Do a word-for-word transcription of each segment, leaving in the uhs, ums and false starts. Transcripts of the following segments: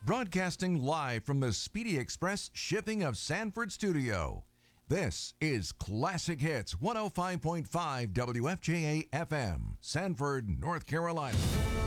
Broadcasting live from the Speedy Express Shipping of Sanford studio. This is Classic Hits one oh five point five W F J A F M, Sanford, North Carolina.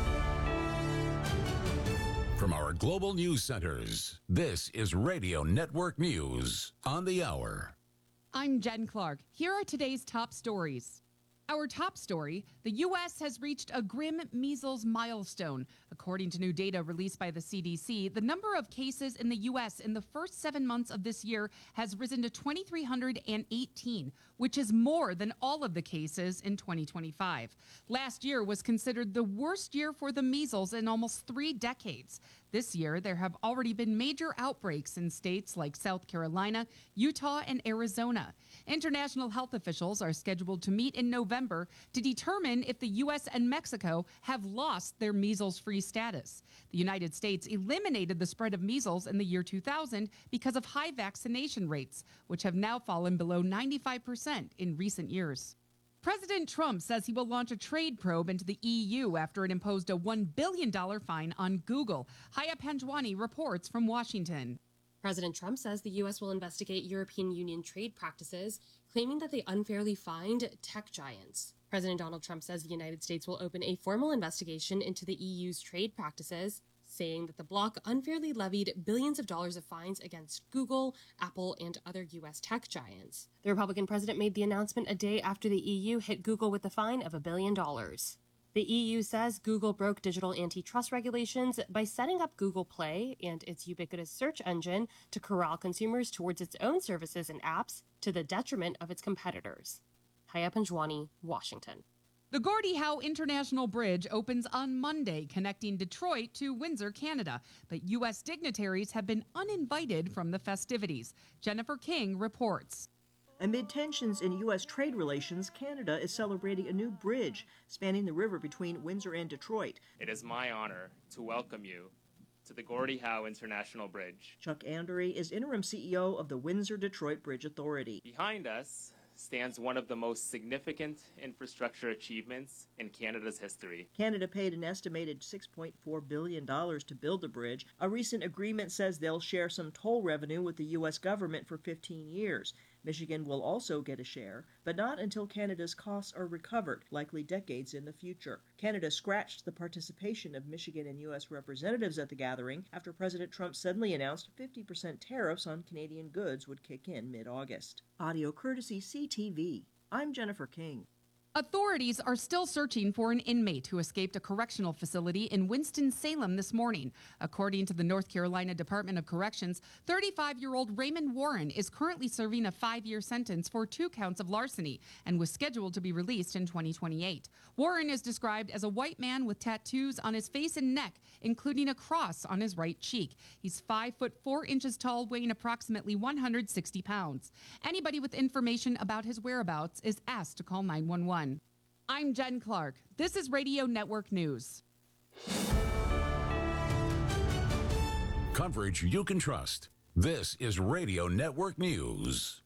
From our global news centers, this is Radio Network News on the hour. I'm Jen Clark. Here are today's top stories. Our top story, the U S has reached a grim measles milestone. According to new data released by the C D C, the number of cases in the U S in the first seven months of this year has risen to two thousand three hundred eighteen, which is more than all of the cases in twenty twenty-five. Last year was considered the worst year for the measles in almost three decades. This year, there have already been major outbreaks in states like South Carolina, Utah, and Arizona. International health officials are scheduled to meet in November to determine if the U S and Mexico have lost their measles-free status. The United States eliminated the spread of measles in the year two thousand because of high vaccination rates, which have now fallen below ninety-five percent in recent years. President Trump says he will launch a trade probe into the E U after it imposed a one billion dollars fine on Google. Haya Panjwani reports from Washington. President Trump says the U S will investigate European Union trade practices, claiming that they unfairly fined tech giants. President Donald Trump says the United States will open a formal investigation into the E U's trade practices, saying that the bloc unfairly levied billions of dollars of fines against Google, Apple, and other U S tech giants. The Republican president made the announcement a day after the E U hit Google with the fine of a billion dollars. The E U says Google broke digital antitrust regulations by setting up Google Play and its ubiquitous search engine to corral consumers towards its own services and apps to the detriment of its competitors. Haya Panjwani, Washington. The Gordie Howe International Bridge opens on Monday, connecting Detroit to Windsor, Canada. But U S dignitaries have been uninvited from the festivities. Jennifer King reports. Amid tensions in U S trade relations, Canada is celebrating a new bridge spanning the river between Windsor and Detroit. It is my honor to welcome you to the Gordie Howe International Bridge. Chuck Andery is interim C E O of the Windsor-Detroit Bridge Authority. Behind us stands one of the most significant infrastructure achievements in Canada's history. Canada paid an estimated six point four billion dollars to build the bridge. A recent agreement says they'll share some toll revenue with the U S government for fifteen years. Michigan will also get a share, but not until Canada's costs are recovered, likely decades in the future. Canada scratched the participation of Michigan and U S representatives at the gathering after President Trump suddenly announced fifty percent tariffs on Canadian goods would kick in mid-August. Audio courtesy C T V. I'm Jennifer King. Authorities are still searching for an inmate who escaped a correctional facility in Winston-Salem this morning. According to the North Carolina Department of Corrections, thirty-five-year-old Raymond Warren is currently serving a five-year sentence for two counts of larceny and was scheduled to be released in twenty twenty-eight. Warren is described as a white man with tattoos on his face and neck, including a cross on his right cheek. He's five foot four inches tall, weighing approximately one hundred sixty pounds. Anybody with information about his whereabouts is asked to call nine one one. I'm Jen Clark. This is Radio Network News. Coverage you can trust. This is Radio Network News.